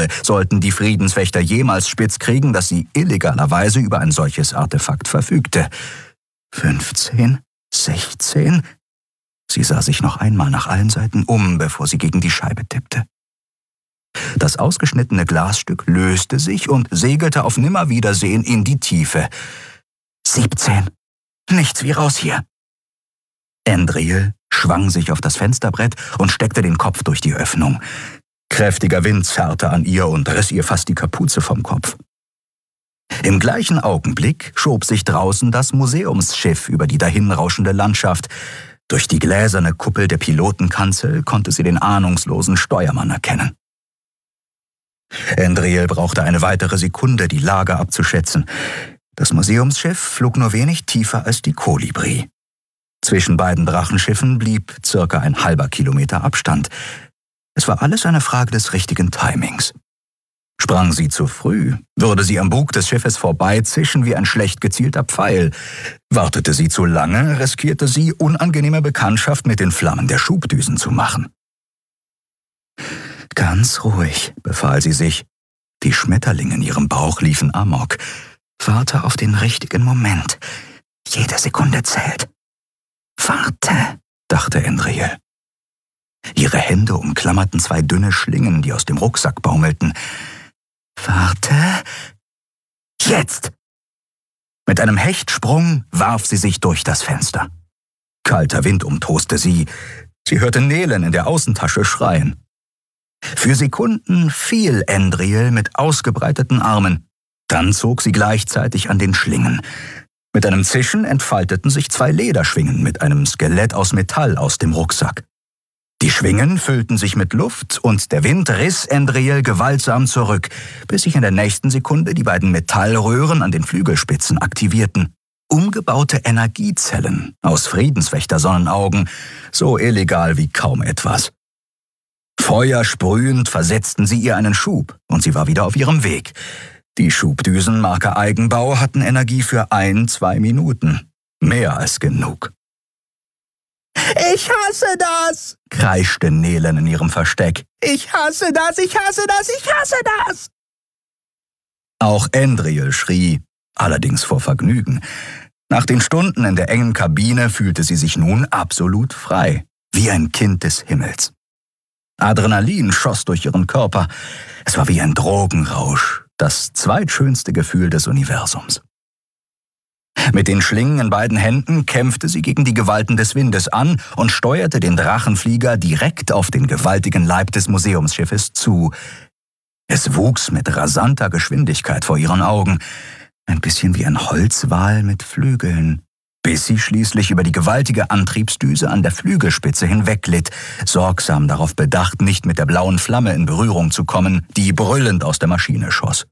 wäre, sollten die Friedenswächter jemals spitz kriegen, dass sie illegalerweise über ein solches Artefakt verfügte. 15, 16... Sie sah sich noch einmal nach allen Seiten um, bevor sie gegen die Scheibe tippte. Das ausgeschnittene Glasstück löste sich und segelte auf Nimmerwiedersehen in die Tiefe. 17. Nichts wie raus hier. Andriel schwang sich auf das Fensterbrett und steckte den Kopf durch die Öffnung. Kräftiger Wind zerrte an ihr und riss ihr fast die Kapuze vom Kopf. Im gleichen Augenblick schob sich draußen das Museumsschiff über die dahinrauschende Landschaft. Durch die gläserne Kuppel der Pilotenkanzel konnte sie den ahnungslosen Steuermann erkennen. Andriel brauchte eine weitere Sekunde, die Lage abzuschätzen. Das Museumsschiff flog nur wenig tiefer als die Kolibri. Zwischen beiden Drachenschiffen blieb circa ein halber Kilometer Abstand. Es war alles eine Frage des richtigen Timings. Sprang sie zu früh, würde sie am Bug des Schiffes vorbeizischen wie ein schlecht gezielter Pfeil. Wartete sie zu lange, riskierte sie, unangenehme Bekanntschaft mit den Flammen der Schubdüsen zu machen. Ganz ruhig, befahl sie sich. Die Schmetterlinge in ihrem Bauch liefen amok. Warte auf den richtigen Moment. Jede Sekunde zählt. Warte, dachte Andriel. Ihre Hände umklammerten zwei dünne Schlingen, die aus dem Rucksack baumelten. Warte. Jetzt! Mit einem Hechtsprung warf sie sich durch das Fenster. Kalter Wind umtoste sie. Sie hörte Nelen in der Außentasche schreien. Für Sekunden fiel Andriel mit ausgebreiteten Armen. Dann zog sie gleichzeitig an den Schlingen. Mit einem Zischen entfalteten sich zwei Lederschwingen mit einem Skelett aus Metall aus dem Rucksack. Die Schwingen füllten sich mit Luft und der Wind riss Andriel gewaltsam zurück, bis sich in der nächsten Sekunde die beiden Metallröhren an den Flügelspitzen aktivierten. Umgebaute Energiezellen aus Friedenswächter-Sonnenaugen, so illegal wie kaum etwas. Feuersprühend versetzten sie ihr einen Schub und sie war wieder auf ihrem Weg. Die Schubdüsen Marke Eigenbau hatten Energie für 1-2 Minuten. Mehr als genug. »Ich hasse das«, kreischte Nelen in ihrem Versteck. »Ich hasse das, ich hasse das, ich hasse das!« Auch Andriel schrie, allerdings vor Vergnügen. Nach den Stunden in der engen Kabine fühlte sie sich nun absolut frei, wie ein Kind des Himmels. Adrenalin schoss durch ihren Körper. Es war wie ein Drogenrausch, das zweitschönste Gefühl des Universums. Mit den Schlingen in beiden Händen kämpfte sie gegen die Gewalten des Windes an und steuerte den Drachenflieger direkt auf den gewaltigen Leib des Museumsschiffes zu. Es wuchs mit rasanter Geschwindigkeit vor ihren Augen, ein bisschen wie ein Holzwal mit Flügeln, bis sie schließlich über die gewaltige Antriebsdüse an der Flügelspitze hinwegglitt, sorgsam darauf bedacht, nicht mit der blauen Flamme in Berührung zu kommen, die brüllend aus der Maschine schoss.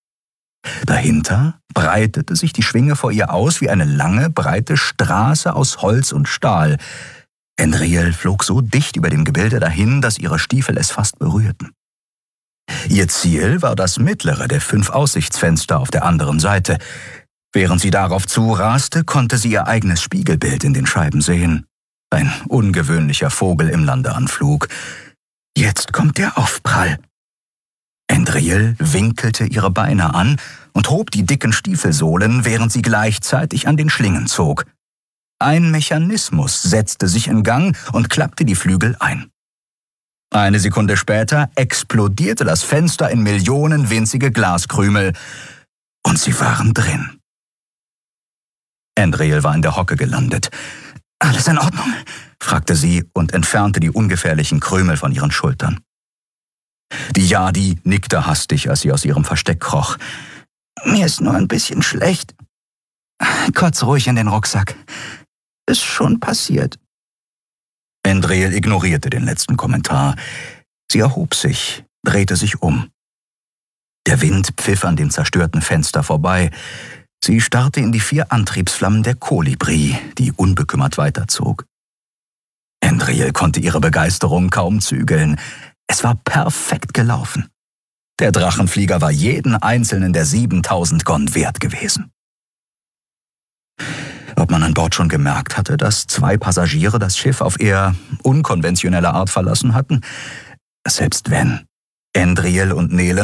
Dahinter breitete sich die Schwinge vor ihr aus wie eine lange, breite Straße aus Holz und Stahl. Andriel flog so dicht über dem Gebilde dahin, dass ihre Stiefel es fast berührten. Ihr Ziel war das mittlere der 5 Aussichtsfenster auf der anderen Seite. Während sie darauf zuraste, konnte sie ihr eigenes Spiegelbild in den Scheiben sehen. Ein ungewöhnlicher Vogel im Landeanflug. Jetzt kommt der Aufprall. Andriel winkelte ihre Beine an und hob die dicken Stiefelsohlen, während sie gleichzeitig an den Schlingen zog. Ein Mechanismus setzte sich in Gang und klappte die Flügel ein. Eine Sekunde später explodierte das Fenster in Millionen winzige Glaskrümel und sie waren drin. Andriel war in der Hocke gelandet. »Alles in Ordnung?« fragte sie und entfernte die ungefährlichen Krümel von ihren Schultern. Die Yadi nickte hastig, als sie aus ihrem Versteck kroch. »Mir ist nur ein bisschen schlecht. Kotz ruhig in den Rucksack. Ist schon passiert.« Andriel ignorierte den letzten Kommentar. Sie erhob sich, drehte sich um. Der Wind pfiff an dem zerstörten Fenster vorbei. Sie starrte in die 4 Antriebsflammen der Kolibri, die unbekümmert weiterzog. Andriel konnte ihre Begeisterung kaum zügeln. Es war perfekt gelaufen. Der Drachenflieger war jeden einzelnen der 7000 Gon wert gewesen. Ob man an Bord schon gemerkt hatte, dass 2 Passagiere das Schiff auf eher unkonventionelle Art verlassen hatten? Selbst wenn. Andriel und Nelen